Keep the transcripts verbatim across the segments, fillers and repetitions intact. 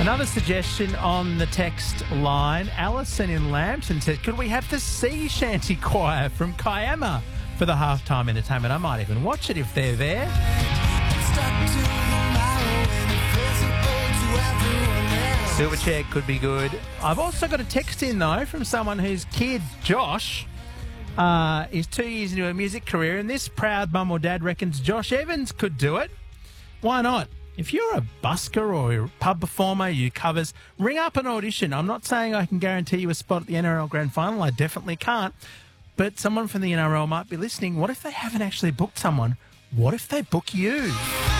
Another suggestion on the text line. Alison in Lambton said, could we have the Sea Shanty Choir from Kiama for the halftime entertainment? I might even watch it if they're there. Silverchair could be good. I've also got a text in, though, from someone whose kid, Josh, uh, is two years into a music career, and this proud mum or dad reckons Josh Evans could do it. Why not? If you're a busker or a pub performer, you covers, ring up an audition. I'm not saying I can guarantee you a spot at the N R L Grand Final. I definitely can't. But someone from the N R L might be listening. What if they haven't actually booked someone? What if they book you?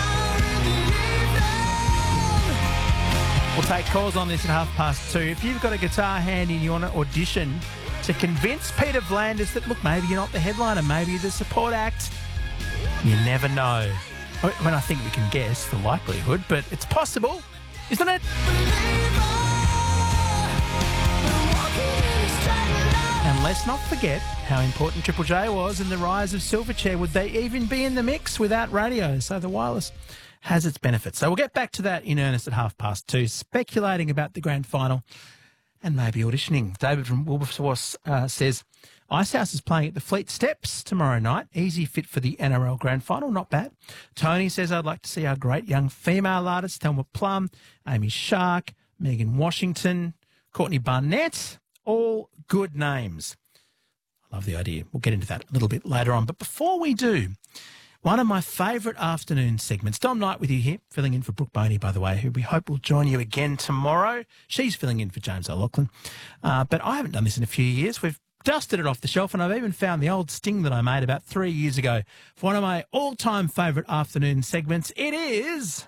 We'll take calls on this at half past two. If you've got a guitar handy and you want to audition to convince Peter V'landys that, look, maybe you're not the headliner, maybe you're the support act, you never know. I mean, I think we can guess the likelihood, but it's possible, isn't it? And let's not forget how important Triple J was in the rise of Silverchair. Would they even be in the mix without radio? So the wireless has its benefits. So we'll get back to that in earnest at half past two, speculating about the grand final and maybe auditioning. David from Wilberforce uh, says, Icehouse is playing at the Fleet Steps tomorrow night. Easy fit for the N R L Grand Final, not bad. Tony says, I'd like to see our great young female artists, Thelma Plum, Amy Shark, Megan Washington, Courtney Barnett, all good names. I love the idea. We'll get into that a little bit later on. But before we do, one of my favourite afternoon segments. Dom Knight with you here, filling in for Brooke Boney, by the way, who we hope will join you again tomorrow. She's filling in for James O'Loughlin. Uh, but I haven't done this in a few years. We've dusted it off the shelf, and I've even found the old sting that I made about three years ago for one of my all-time favourite afternoon segments. It is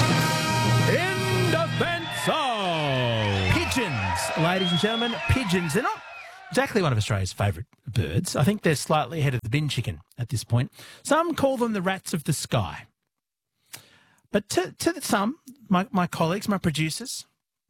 In Defence of Pigeons. Ladies and gentlemen, pigeons. They're not exactly one of Australia's favourite birds. I think they're slightly ahead of the bin chicken at this point. Some call them the rats of the sky. But to, to some, my, my colleagues, my producers,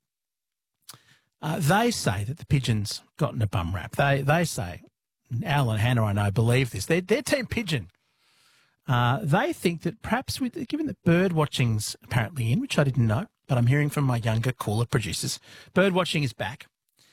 Uh, they say that the pigeons gotten a bum rap. They they say, Al and Hannah, I know, believe this. They're, they're Team Pigeon. Uh, they think that perhaps, with, given that bird watching's apparently in, which I didn't know, but I'm hearing from my younger, cooler producers, bird watching is back.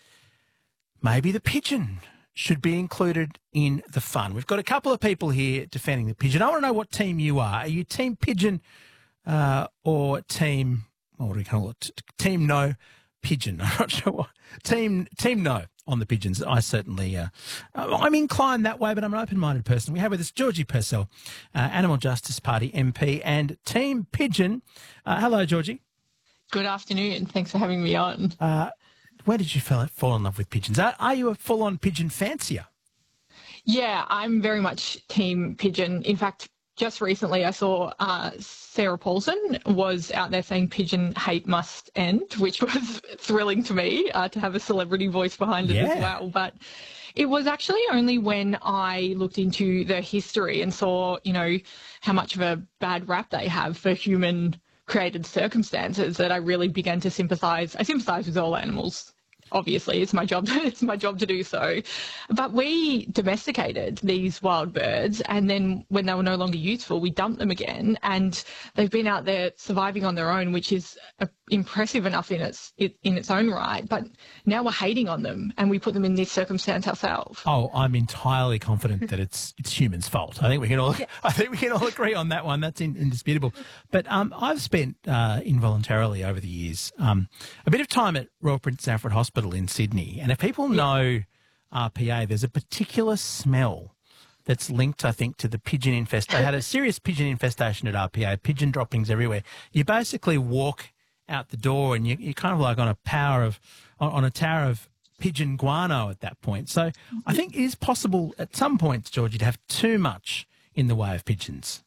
Maybe the pigeon should be included in the fun. We've got a couple of people here defending the pigeon. I want to know what team you are. Are you Team Pigeon uh, or Team, what do we call it, Team No Pigeon? I'm not sure what. Team Team No on the pigeons. I certainly, uh, I'm inclined that way, but I'm an open-minded person. We have with us Georgie Purcell, uh, Animal Justice Party M P and Team Pigeon. Uh, hello, Georgie. Good afternoon. Thanks for having me on. Uh, where did you fall, fall in love with pigeons? Are, are you a full-on pigeon fancier? Yeah, I'm very much Team Pigeon. In fact, just recently I saw uh, Sarah Paulson was out there saying pigeon hate must end, which was thrilling to me uh, to have a celebrity voice behind it yeah. as well. But it was actually only when I looked into the history and saw, you know, how much of a bad rap they have for human created circumstances that I really began to sympathise. I sympathise with all animals. Obviously, it's my job. It's my job to do so. But we domesticated these wild birds, and then when they were no longer useful, we dumped them again, and they've been out there surviving on their own, which is uh, impressive enough in its in its own right. But now we're hating on them, and we put them in this circumstance ourselves. Oh, I'm entirely confident that it's it's humans' fault. I think we can all. Yeah. I think we can all agree on that one. That's in, indisputable. But um, I've spent uh, involuntarily over the years um, a bit of time at Royal Prince Alfred Hospital in Sydney, and if people know R P A, there's a particular smell that's linked, I think, to the pigeon infestation. They had a serious pigeon infestation at R P A, pigeon droppings everywhere. You basically walk out the door and you, you're kind of like on a power of on a tower of pigeon guano at that point. So I think it is possible at some points, Georgie, to have too much in the way of pigeons.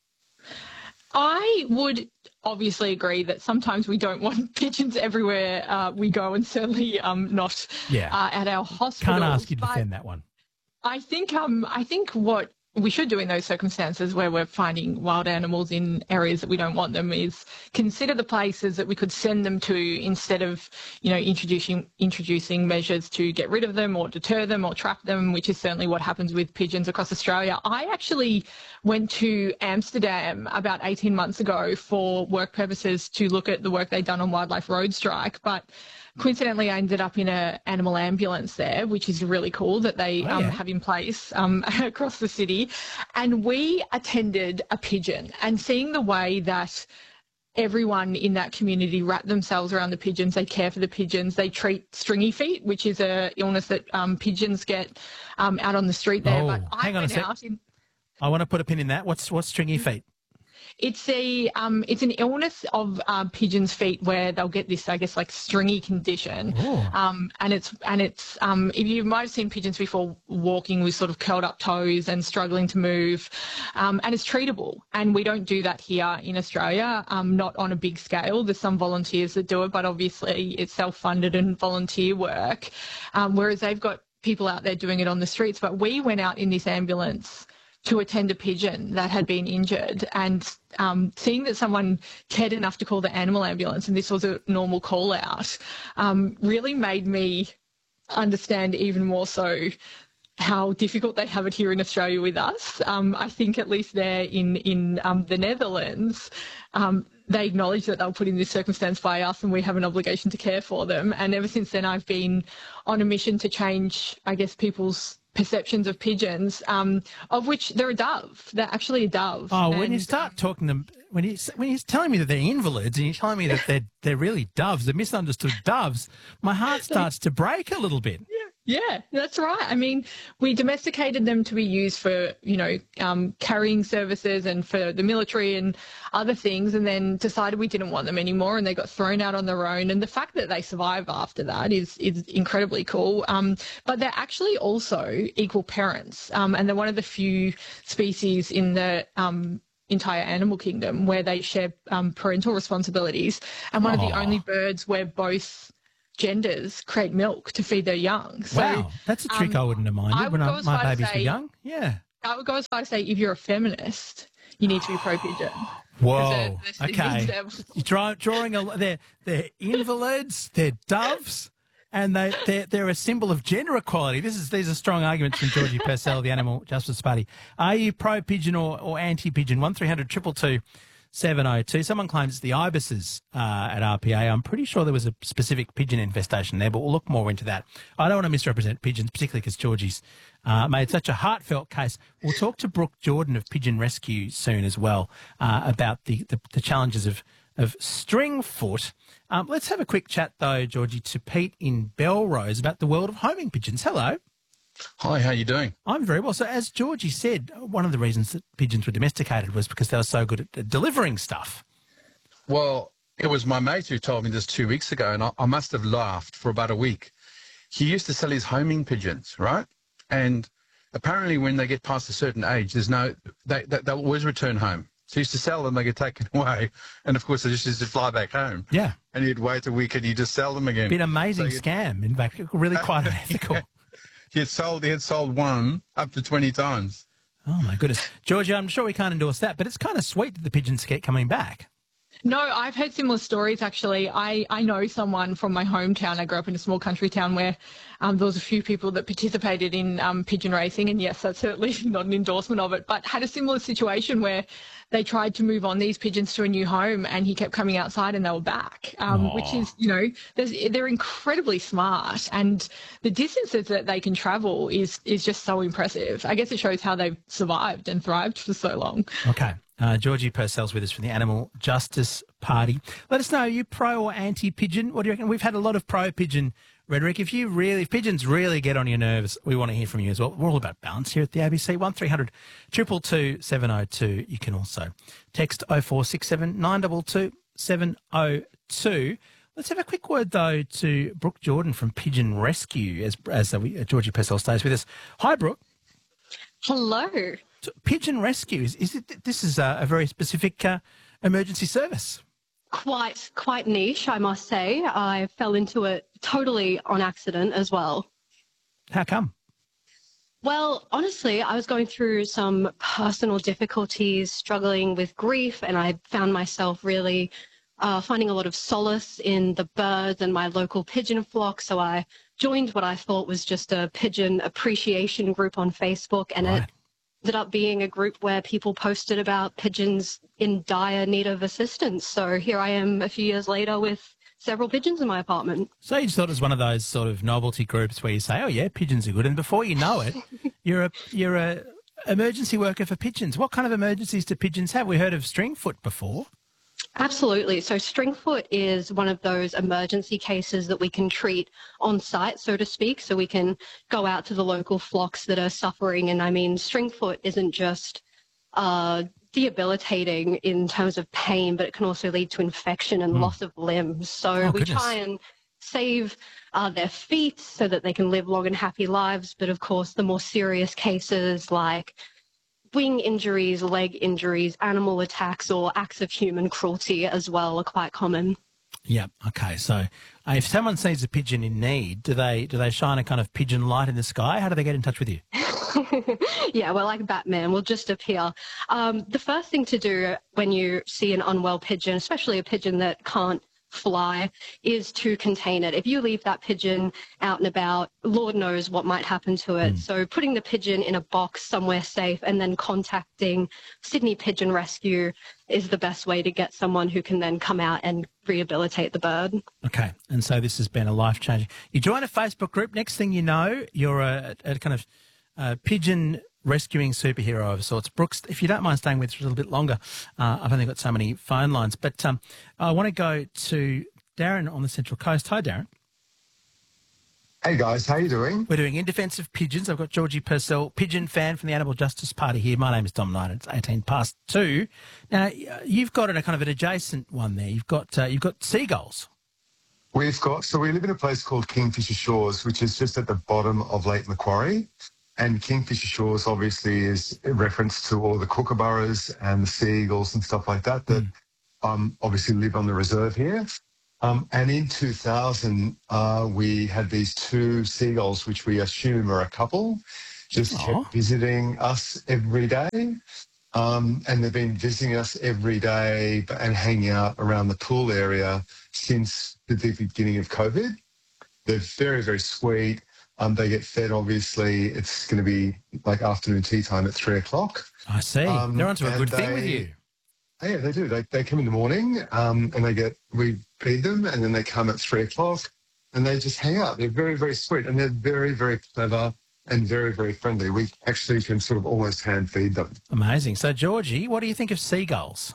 I would obviously agree that sometimes we don't want pigeons everywhere uh, we go, and certainly um, not yeah. uh, at our hospitals. Can't ask you to defend that one. I think um I think what we should do in those circumstances where we're finding wild animals in areas that we don't want them is consider the places that we could send them to instead of, you know, introducing introducing measures to get rid of them or deter them or trap them, which is certainly what happens with pigeons across Australia. I actually went to Amsterdam about eighteen months ago for work purposes to look at the work they'd done on Wildlife Road Strike, but coincidentally, I ended up in an animal ambulance there, which is really cool that they Oh, um, yeah. have in place um, across the city. And we attended a pigeon, and seeing the way that everyone in that community wrap themselves around the pigeons, they care for the pigeons, they treat stringy feet, which is a illness that um, pigeons get um, out on the street there. Oh, but I hang on a went sec. out in. I want to put a pin in that. What's what's stringy feet? It's a um, it's an illness of uh, pigeons' feet where they'll get this, I guess, like stringy condition. Oh. Um, and it's and it's um, if you might have seen pigeons before walking with sort of curled up toes and struggling to move, um, and it's treatable. And we don't do that here in Australia, um, not on a big scale. There's some volunteers that do it, but obviously it's self-funded and volunteer work. Um, whereas they've got people out there doing it on the streets. But we went out in this ambulance to attend a pigeon that had been injured, and um, seeing that someone cared enough to call the animal ambulance and this was a normal call out um, really made me understand even more so how difficult they have it here in Australia with us. Um, I think at least there in, in um, the Netherlands, um, they acknowledge that they'll put in this circumstance by us and we have an obligation to care for them. And ever since then, I've been on a mission to change, I guess, people's perceptions of pigeons, um, of which they're a dove. They're actually a dove. Oh, when And, you start talking them, when you when you're telling me that they're invalids and you're telling me that they're they're really doves, they're misunderstood doves, my heart starts to break a little bit. Yeah, that's right. I mean, we domesticated them to be used for, you know, um, carrying services and for the military and other things, and then decided we didn't want them anymore and they got thrown out on their own. And the fact that they survive after that is, is incredibly cool. Um, but they're actually also equal parents, um, and they're one of the few species in the um, entire animal kingdom where they share um, parental responsibilities, and one of the Aw. only birds where both genders create milk to feed their young. So Wow, that's a trick um, I wouldn't have minded I would when go I, as my far to babies were say- young. Yeah. I would go as far as say if you're a feminist, you need to be pro-pigeon. Whoa. They're- they're Okay. things You're draw, drawing a. They're they're invalids. They're doves, and they they're, they're a symbol of gender equality. This is these are strong arguments from Georgie Purcell of the Animal Justice Party. Are you pro pigeon or, or anti pigeon? One three hundred triple two. seven oh two. Someone claims it's the ibises uh, at R P A. I'm pretty sure there was a specific pigeon infestation there, but we'll look more into that. I don't want to misrepresent pigeons, particularly because Georgie's uh, made such a heartfelt case. We'll talk to Brooke Jordan of Pigeon Rescue soon as well uh, about the, the, the challenges of, of stringfoot. Um, let's have a quick chat, though, Georgie, to Pete in Belrose about the world of homing pigeons. Hello. Hi, how you doing? I'm very well. So as Georgie said, one of the reasons that pigeons were domesticated was because they were so good at delivering stuff. Well, it was my mate who told me this two weeks ago, and I, I must have laughed for about a week. He used to sell his homing pigeons, right? And apparently when they get past a certain age, there's no, they, they, they'll always return home. So he used to sell them, they get taken away, and of course they just used to fly back home. Yeah. And he'd wait a week and he'd just sell them again. Been an amazing So you- scam, in fact, really quite unethical. He had sold, he had sold one up to twenty times. Oh, my goodness. Georgia, I'm sure we can't endorse that, but it's kind of sweet that the pigeons keep coming back. No, I've heard similar stories, actually. I, I know someone from my hometown. I grew up in a small country town where um, there was a few people that participated in um, pigeon racing, and yes, that's certainly not an endorsement of it, but had a similar situation where they tried to move on these pigeons to a new home and he kept coming outside and they were back, um, which is, you know, there's, they're incredibly smart, and the distances that they can travel is, is just so impressive. I guess it shows how they've survived and thrived for so long. Okay. Uh, Georgie Purcell's with us from the Animal Justice Party. Let us know, are you pro or anti-pigeon? What do you reckon? We've had a lot of pro-pigeon rhetoric. If you really, if pigeons really get on your nerves, we want to hear from you as well. We're all about balance here at the A B C. one three hundred two two two seven oh two. You can also text oh four six seven nine two two seven oh two. Let's have a quick word, though, to Brooke Jordan from Pigeon Rescue, as, as uh, we, uh, Georgie Purcell stays with us. Hi, Brooke. Hello. So Pigeon Rescue, is, is it, this is a, a very specific uh, emergency service. Quite, quite niche, I must say. I fell into it totally on accident as well. How come? Well, honestly, I was going through some personal difficulties, struggling with grief, and I found myself really uh, finding a lot of solace in the birds and my local pigeon flock. So I joined what I thought was just a pigeon appreciation group on Facebook, and Right. it ended up being a group where people posted about pigeons in dire need of assistance. So here I am a few years later with several pigeons in my apartment. So you just thought it was one of those sort of novelty groups where you say, "Oh yeah, pigeons are good," and before you know it, you're a you're a emergency worker for pigeons. What kind of emergencies do pigeons have? We heard of stringfoot before. Absolutely. So stringfoot is one of those emergency cases that we can treat on site, so to speak. So we can go out to the local flocks that are suffering. And I mean, stringfoot isn't just uh, debilitating in terms of pain, but it can also lead to infection and Mm. loss of limbs. So Oh, we goodness. try and save uh, their feet so that they can live long and happy lives. But of course, the more serious cases like wing injuries, leg injuries, animal attacks, or acts of human cruelty as well are quite common. Yeah. Okay. So uh, if someone sees a pigeon in need, do they do they shine a kind of pigeon light in the sky? How do they get in touch with you? Yeah, well, like Batman, we'll just appear. Um, the first thing to do when you see an unwell pigeon, especially a pigeon that can't fly, is to contain it. If you leave that pigeon out and about, Lord knows what might happen to it. Mm. So putting the pigeon in a box somewhere safe and then contacting Sydney Pigeon Rescue is the best way to get someone who can then come out and rehabilitate the bird. Okay. And so this has been a life changing. You join a Facebook group. Next thing you know, you're a, a kind of uh, pigeon rescuing superhero of sorts. Brooks, if you don't mind staying with us a little bit longer, uh, I've only got so many phone lines, but um, I want to go to Darren on the Central Coast. Hi, Darren. Hey guys, how you doing? We're doing In Defence of Pigeons. I've got Georgie Purcell, pigeon fan from the Animal Justice Party here. My name is Dom Knight. It's eighteen past two. Now, uh, you've got a kind of an adjacent one there. You've got uh, you've got seagulls. We've got, so we live in a place called Kingfisher Shores, which is just at the bottom of Lake Macquarie. And Kingfisher Shores obviously is a reference to all the kookaburras and the seagulls and stuff like that that Mm. um, obviously live on the reserve here. Um, and in two thousand, uh, we had these two seagulls, which we assume are a couple, just Aw. kept visiting us every day. Um, and they've been visiting us every day and hanging out around the pool area since the beginning of COVID. They're very, very sweet. Um, they get fed, obviously. It's going to be like afternoon tea time at three o'clock. I see. Um, They're onto a and good thing with they- you. Yeah, they do. They, they come in the morning um, and they get, we feed them, and then they come at three o'clock and they just hang out. They're very, very sweet, and they're very, very clever and very, very friendly. We actually can sort of almost hand feed them. Amazing. So, Georgie, what do you think of seagulls?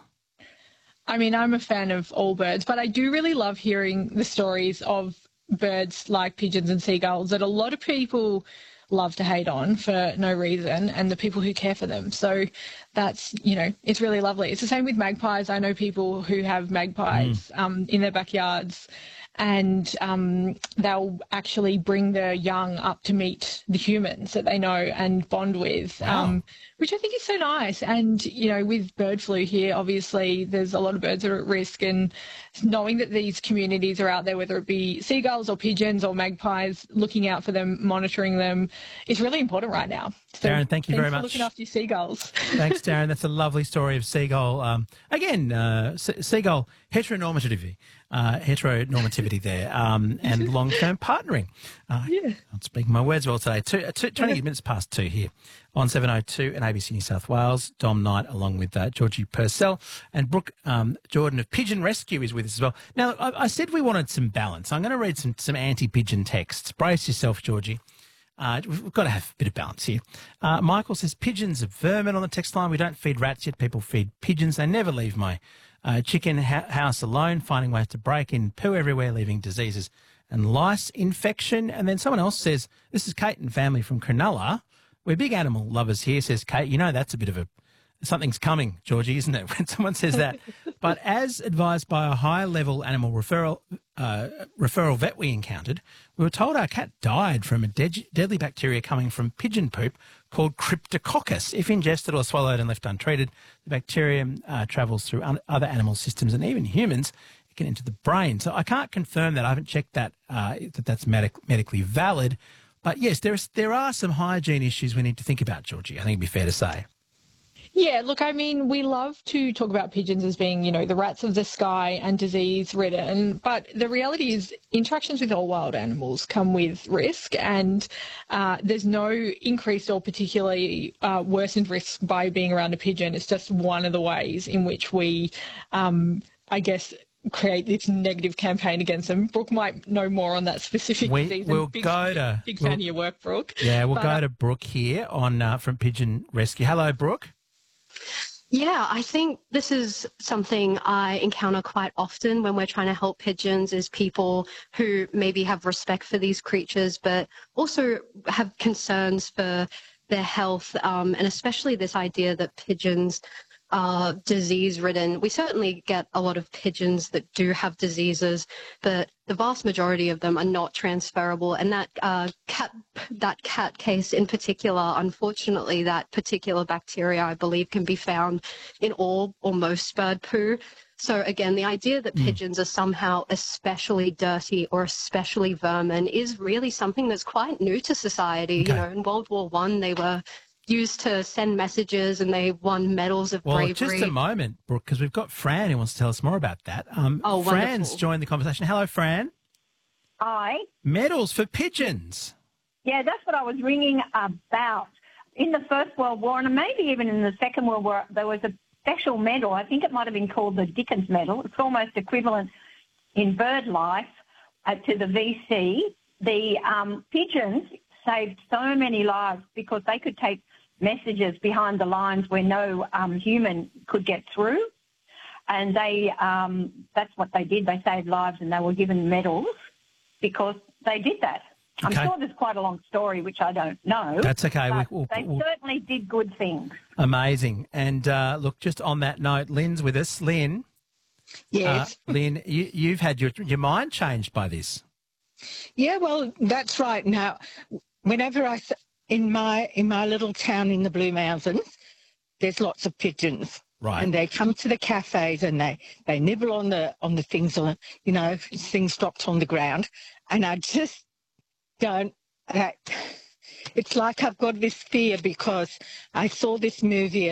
I mean, I'm a fan of all birds, but I do really love hearing the stories of birds like pigeons and seagulls that a lot of people love to hate on for no reason, and the people who care for them. So that's, you know, it's really lovely. It's the same with magpies. I know people who have magpies um, in their backyards, and um, they'll actually bring their young up to meet the humans that they know and bond with, Wow. um, which I think is so nice. And, you know, with bird flu here, obviously there's a lot of birds that are at risk, and knowing that these communities are out there, whether it be seagulls or pigeons or magpies, looking out for them, monitoring them, is really important right now. So Darren, thank you thanks very for much. looking after your seagulls. Thanks, Darren. That's a lovely story of seagull. Um, again, uh, se- seagull heteronormativity, uh, heteronormativity there, um, and long-term partnering. Uh, Yeah. I'm speaking my words well today. Two, uh, two, twenty minutes past two here on seven oh two and A B C New South Wales. Dom Knight along with uh, Georgie Purcell, and Brooke um, Jordan of Pigeon Rescue is with us as well. Now, I, I said we wanted some balance. I'm going to read some, some anti-pigeon texts. Brace yourself, Georgie. Uh, we've got to have a bit of balance here. Uh, Michael says, pigeons are vermin on the text line. We don't feed rats yet. People feed pigeons. They never leave my uh, chicken ha- house alone, finding ways to break in, poo everywhere, leaving diseases and lice infection. And then someone else says, this is Kate and family from Cronulla. We're big animal lovers here, says Kate. You know, that's a bit of a, something's coming, Georgie, isn't it, when someone says that? But as advised by a high-level animal referral uh, referral vet we encountered, we were told our cat died from a de- deadly bacteria coming from pigeon poop called Cryptococcus. If ingested or swallowed and left untreated, the bacterium uh, travels through un- other animal systems and even humans. It can enter the brain. So I can't confirm that. I haven't checked that, uh, that that's medic- medically valid. But yes, there's there are some hygiene issues we need to think about, Georgie. I think it'd be fair to say. Yeah, look, I mean, we love to talk about pigeons as being, you know, the rats of the sky and disease-ridden, but the reality is interactions with all wild animals come with risk, and uh, there's no increased or particularly uh, worsened risk by being around a pigeon. It's just one of the ways in which we, um, I guess, create this negative campaign against them. Brooke might know more on that specific We, disease. we'll big, go to... Big we'll, fan of your work, Brooke. Yeah, we'll but, go uh, to Brooke here on uh, from Pigeon Rescue. Hello, Brooke. Yeah, I think this is something I encounter quite often when we're trying to help pigeons, is people who maybe have respect for these creatures, but also have concerns for their health, um, and especially this idea that pigeons are disease-ridden. We certainly get a lot of pigeons that do have diseases, but the vast majority of them are not transferable. And that uh, cat, that cat case in particular, unfortunately, that particular bacteria, I believe, can be found in all or most bird poo. So again, the idea that pigeons are somehow especially dirty or especially vermin is really something that's quite new to society. Okay. You know, in World War One, they were used to send messages and they won medals of Well, bravery. just a moment, Brooke, because we've got Fran who wants to tell us more about that. Um, Oh, Fran's wonderful. joined the conversation. Hello, Fran. Hi. Medals for pigeons. Yeah, that's what I was ringing about. In the First World War, and maybe even in the Second World War, there was a special medal. I think it might have been called the Dickens Medal. It's almost equivalent in bird life uh, to the V C. The um, pigeons saved so many lives because they could take messages behind the lines where no um, human could get through. And they um, that's what they did. They saved lives and they were given medals because they did that. Okay. I'm sure there's quite a long story, which I don't know. That's okay. But We- we'll- they we'll- certainly did good things. Amazing. And uh, look, just on that note, Lynn's with us. Lynn, Yes. uh, Lynn, you, you've had your your mind changed by this. Yeah, well, that's right. Now, whenever I, s- in my in my little town in the Blue Mountains, there's lots of pigeons. Right. And they come to the cafes and they, they nibble on the on the things, on, you know, things dropped on the ground. And I just don't, that, it's like I've got this fear because I saw this movie